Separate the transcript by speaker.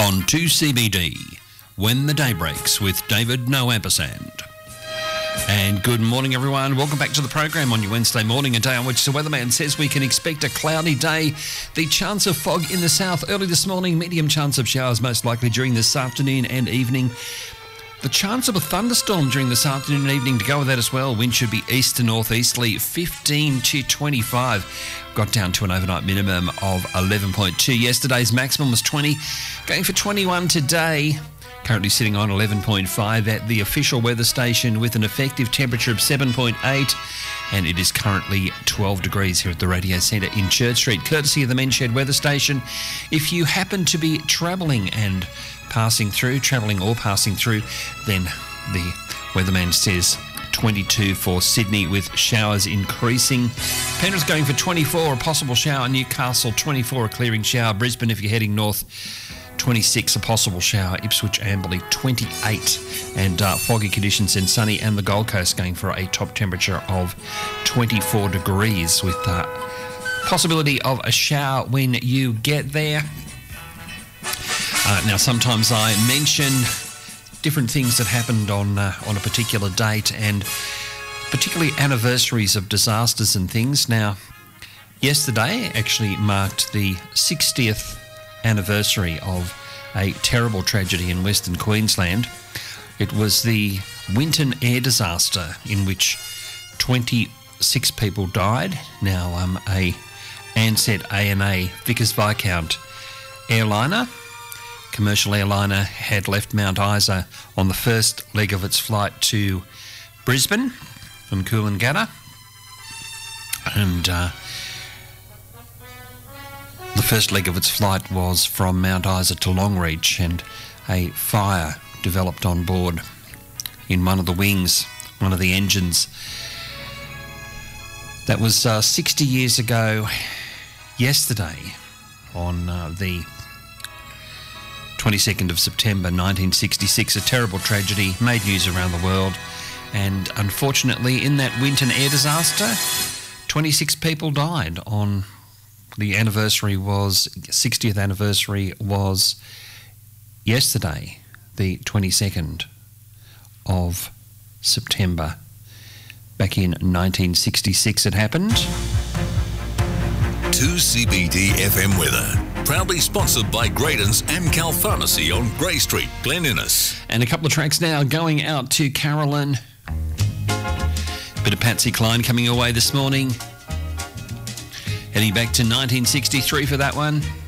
Speaker 1: on 2CBD, When the Day Breaks with David No Ampersand. And good morning, everyone. Welcome back to the program on your Wednesday morning, a day on which the weatherman says we can expect a cloudy day. The chance of fog in the south early this morning, medium chance of showers most likely during this afternoon and evening. The chance of a thunderstorm during this afternoon and evening to go with that as well. Wind should be east to northeasterly, 15 to 25. Got down to an overnight minimum of 11.2. Yesterday's maximum was 20. Going for 21 today. Currently sitting on 11.5 at the official weather station with an effective temperature of 7.8. And it is currently 12 degrees here at the Radio Centre in Church Street, courtesy of the Men's Shed weather station. If you happen to be travelling or passing through, then the weatherman says 22 for Sydney with showers increasing. Penrith going for 24, a possible shower. Newcastle 24, a clearing shower. Brisbane, if you're heading north, 26, a possible shower. Ipswich, Amberley 28, and foggy conditions in sunny, and the Gold Coast going for a top temperature of 24 degrees with possibility of a shower when you get there. Now, sometimes I mention different things that happened on a particular date, and particularly anniversaries of disasters and things. Now, yesterday actually marked the 60th anniversary of a terrible tragedy in Western Queensland. It was the Winton air disaster in which 26 people died. Now, a Ansett ANA Vickers Viscount airliner, commercial airliner, had left Mount Isa on the first leg of its flight to Brisbane from Coolangatta, and the first leg of its flight was from Mount Isa to Longreach, and a fire developed on board in one of the wings, one of the engines. That was 60 years ago yesterday, on the 22nd of September 1966. A terrible tragedy, made news around the world, and unfortunately in that Winton air disaster, 26 people died. On the 60th anniversary was yesterday, the 22nd of September. Back in 1966 it happened.
Speaker 2: 2CBD FM weather. Proudly sponsored by Graydon's Amcal Pharmacy on Grey Street, Glen Innes.
Speaker 1: And a couple of tracks now going out to Carolyn. Bit of Patsy Cline coming away this morning. Heading back to 1963 for that one.